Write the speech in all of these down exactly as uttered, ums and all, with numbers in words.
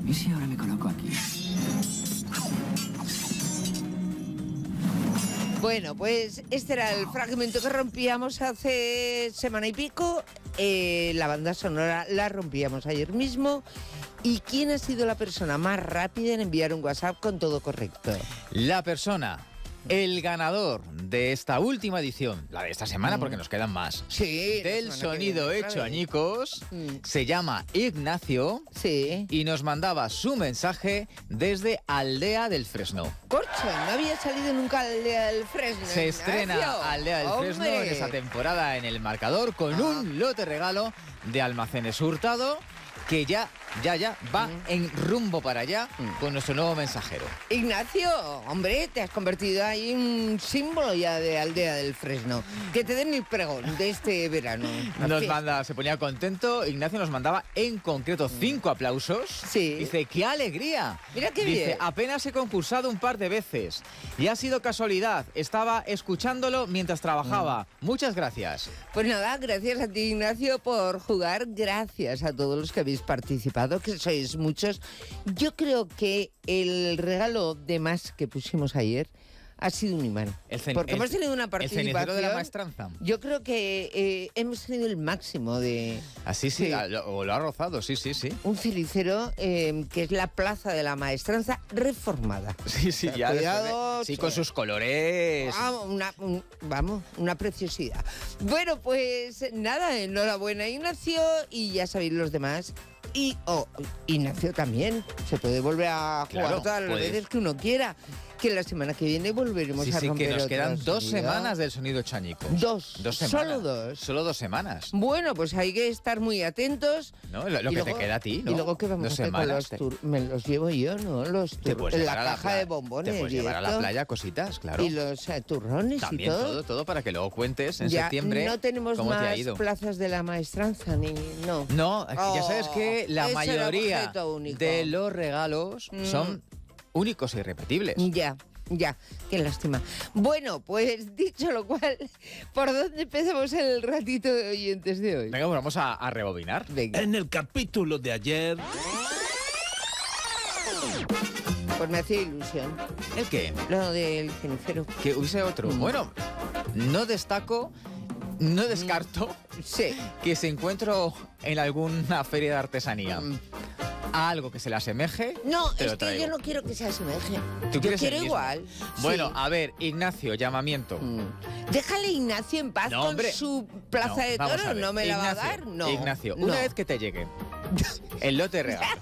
¿Y si ahora me coloco aquí? Bueno, pues este era el fragmento que rompíamos hace semana y pico. Eh, la banda sonora la rompíamos ayer mismo. ¿Y quién ha sido la persona más rápida en enviar un WhatsApp con todo correcto? La persona, el ganador de esta última edición, la de esta semana Mm. porque nos quedan más, Sí. del sonido hecho añicos, Mm. se llama Ignacio Sí. y nos mandaba su mensaje desde Aldea del Fresno. Corcho, no había salido nunca Aldea del Fresno. Se estrena Ignacio. Aldea del Fresno en ¡Hombre! esta temporada en el marcador con Ah. un lote regalo de Almacenes Hurtado que ya, ya, ya va Mm. en rumbo para allá Mm. con nuestro nuevo mensajero. Ignacio, hombre, te has convertido ahí en un símbolo ya de Aldea del Fresno. Que te den el pregón de este verano. Nos Así. manda, se ponía contento, Ignacio nos mandaba en concreto cinco aplausos. Sí. Dice, ¡qué alegría! Mira qué Dice, bien. apenas he concursado un par de veces y ha sido casualidad, estaba escuchándolo mientras trabajaba. Muchas gracias. Pues nada, gracias a ti, Ignacio, por jugar. Gracias a todos los que habéis participado, que sois muchos. Yo creo que el regalo de más que pusimos ayer ha sido un imán. El cen- Porque el- hemos tenido una El participación. cenicero de la maestranza. Yo creo que eh, hemos tenido el máximo de Así sí, Sí. a- lo- o lo ha rozado, sí, sí, sí. un cenicero eh, que es la Plaza de la Maestranza reformada. Sí, sí, O sea, ya. después de- cuidado, sí, sí. con sus colores. Vamos, una, un- vamos, una preciosidad. Bueno, pues nada, enhorabuena, Ignacio, y ya sabéis los demás. Y, oh, Ignacio también, se puede volver a jugar Claro, todas las puedes. veces que uno quiera. Que la semana que viene volveremos Sí, a sí, romper que nos otro quedan dos sonido. semanas del sonido chañico. Dos, Dos semanas. solo dos. Solo dos semanas. Bueno, pues hay que estar muy atentos. ¿No? Lo, lo Y que luego- te queda a ti, ¿no? ¿Y luego qué vamos Dos a hacer con semanas. los tur- Me los llevo yo, ¿no? Los Te tur- puedes en la llevar a la caja playa- de bombones. Te puedes llevar a la directo. playa cositas, claro. Y los eh, turrones También y todo. todo, todo para que luego cuentes en Ya septiembre no tenemos cómo te ha más ido. plazas de la maestranza, ni no. No, ya sabes que la Oh, ese era mayoría objeto único. de los regalos Mm. son únicos e irrepetibles. Ya, ya, qué lástima. Bueno, pues dicho lo cual, ¿por dónde empezamos el ratito de oyentes de hoy? Venga, pues vamos a, a rebobinar. Venga, En el capítulo de ayer, pues me hacía ilusión ¿El qué? lo del cenicero. Que hubiese otro. Mm. Bueno, no destaco, no descarto Sí. que se encuentro en alguna feria de artesanía Mm. a algo que se le asemeje. No, te es lo que traigo. yo no quiero que se asemeje. ¿Tú Yo quieres el quiero mismo? igual. Bueno, sí. a ver, Ignacio, llamamiento. Mm. Déjale a Ignacio en paz No, con hombre. su plaza No, de vamos a toros. ver. ¿No me la va a Ignacio, dar? No. Ignacio, no. una vez que te llegue el lote regalo,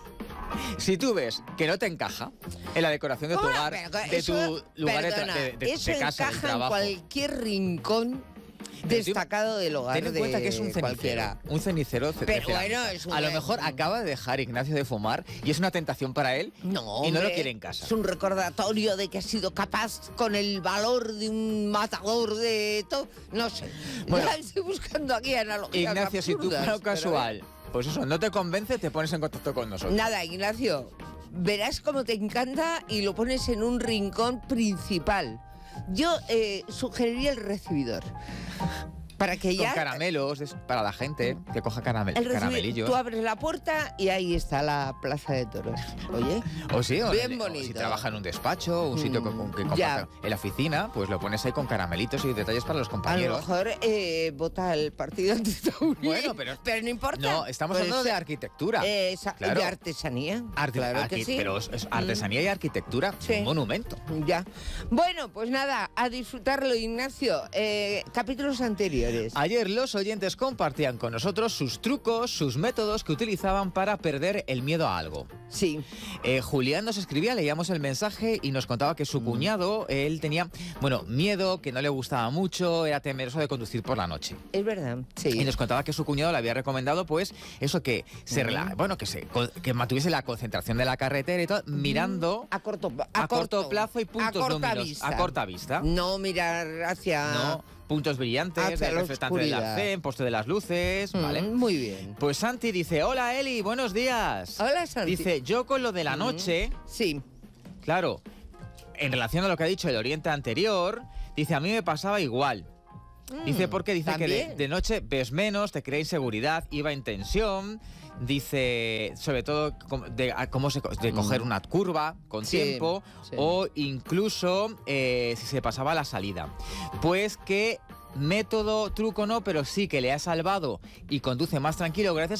si tú ves que no te encaja en la decoración de tu ¿Cómo? hogar, Pero de eso- tu lugar de, tra- perdona, de- de- eso de casa, del encaja en trabajo. cualquier rincón Pero tú- destacado del hogar Ten en cuenta de que es un cenicero. cualquiera. Un cenicero ce- de Pero cerámica. bueno, es un- A lo mejor acaba de dejar Ignacio de fumar y es una tentación para él No, y no lo hombre, quiere en casa. Es un recordatorio de que ha sido capaz con el valor de un matador de todo. No sé. Bueno. Ya estoy buscando aquí analogías Ignacio, si tú absurdas, fuera pero casual, pues eso, no te convence, te pones en contacto con nosotros. Nada, Ignacio, verás cómo te encanta y lo pones en un rincón principal. Yo eh, sugeriría el recibidor. Para que Con ya... caramelos des- para la gente que coja caramel, el recibidor, caramelillos. tú abres la puerta y ahí está la plaza de toros. Oye, O sí, o, bien o bonito. si trabaja en un despacho, un sitio que, Mm, que ya. comparta en la oficina, pues lo pones ahí con caramelitos y detalles para los a lo compañeros. mejor eh, vota el partido antitaurino. Bueno, pero- pero no importa. No, estamos Pues, hablando de arquitectura. eh, esa- Claro. de artesanía. Arte- claro que arqui- sí. Pero es, es artesanía y arquitectura, Sí. un monumento. Ya. Bueno, pues nada, a disfrutarlo, Ignacio. Eh, capítulos anteriores. Ayer los oyentes compartían con nosotros sus trucos, sus métodos que utilizaban para perder el miedo a algo. Sí. Eh, Julián nos escribía, leíamos el mensaje y nos contaba que Mm. su cuñado, él tenía, bueno, miedo, que no le gustaba mucho, era temeroso de conducir por la noche. Es verdad, sí. Y nos contaba que su cuñado le había recomendado, pues, eso que se rela- bueno, que se que mantuviese la concentración de la carretera y todo, mirando A corto, a corto plazo y puntos a corta luminosos, vista. a corta vista. No mirar hacia... No, puntos brillantes, hacia el la reflectante del oscuridad. arcén, poste de las luces, Mm, ¿vale? Muy bien. Pues Santi dice, hola Eli, buenos días. Hola, Santi. Dice, yo con lo de la Mm. noche, Sí. claro, en relación a lo que ha dicho el oriente anterior, dice, a mí me pasaba igual. Dice porque dice que de, ¿también? de noche ves menos, te crea inseguridad, iba en tensión. Dice, sobre todo, com- de a cómo se, co- de coger una curva con Sí, tiempo sí. o incluso eh, si se pasaba la salida. Pues que método, truco no, pero sí que le ha salvado y conduce más tranquilo gracias